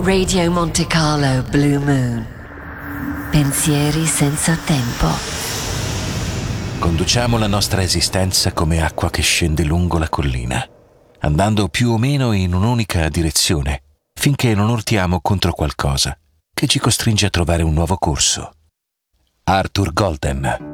Radio Monte Carlo Blue Moon. Pensieri senza tempo. Conduciamo la nostra esistenza come acqua che scende lungo la collina, andando più o meno in un'unica direzione, finché non urtiamo contro qualcosa che ci costringe a trovare un nuovo corso. Arthur Golden.